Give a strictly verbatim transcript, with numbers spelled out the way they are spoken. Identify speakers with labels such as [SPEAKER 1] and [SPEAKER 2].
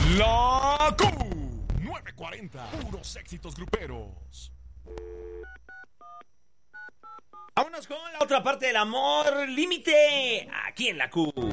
[SPEAKER 1] La Q novecientos cuarenta, puros éxitos gruperos.
[SPEAKER 2] Vámonos con la otra parte del amor, límite, aquí en la Q.